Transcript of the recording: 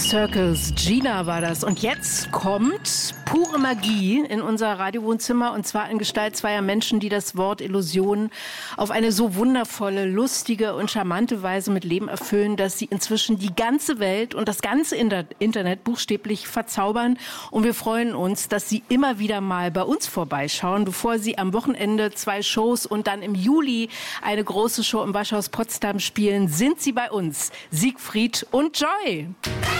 Circles, Gina war das. Und jetzt kommt pure Magie in unser Radiowohnzimmer, und zwar in Gestalt zweier Menschen, die das Wort Illusion auf eine so wundervolle, lustige und charmante Weise mit Leben erfüllen, dass sie inzwischen die ganze Welt und das ganze Internet buchstäblich verzaubern. Und wir freuen uns, dass sie immer wieder mal bei uns vorbeischauen, bevor sie am Wochenende 2 Shows und dann im Juli eine große Show im Waschhaus Potsdam spielen, sind sie bei uns. Siegfried und Joy.